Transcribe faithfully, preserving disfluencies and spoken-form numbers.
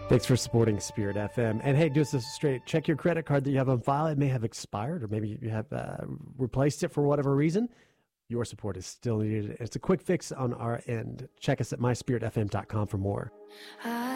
Thanks for supporting Spirit F M. And hey, just this straight, check your credit card that you have on file. It may have expired, or maybe you have uh, replaced it for whatever reason. Your support is still needed. It's a quick fix on our end. Check us at my spirit f m dot com for more.